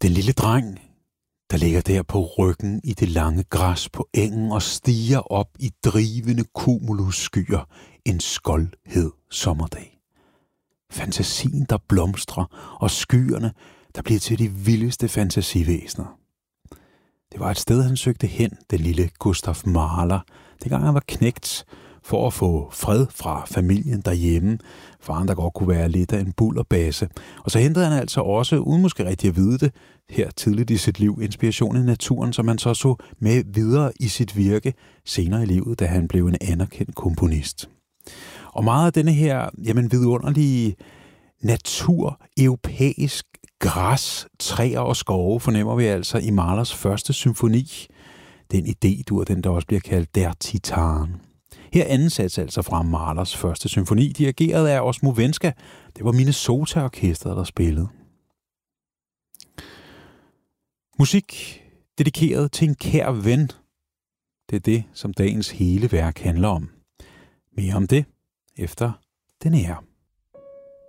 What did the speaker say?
Den lille dreng, der ligger der på ryggen i det lange græs på engen og stiger op i drivende cumulusskyer en skoldhed sommerdag. Fantasien, der blomstrer, og skyerne, der bliver til de vildeste fantasivæsener. Det var et sted, han søgte hen, den lille Gustav Mahler, dengang han var knægt, for at få fred fra familien derhjemme. Faren, der godt kunne være lidt af en bullerbase. Og så hentede han altså også, uden måske rigtig at vide det, her tidligt i sit liv, inspiration i naturen, som han så med videre i sit virke senere i livet, da han blev en anerkendt komponist. Og meget af denne her, vidunderlige natur, europæisk græs, træer og skove, fornemmer vi altså i Mahlers første symfoni. Den idé, den der også bliver kaldt Der Titan. Her anden sats altså fra Mahlers første symfoni, dirigeret af Osmo Venska. Det var Minnesota-orkestret, der spillede. Musik dedikeret til en kær ven. Det er det, som dagens hele værk handler om. Mere om det efter den her.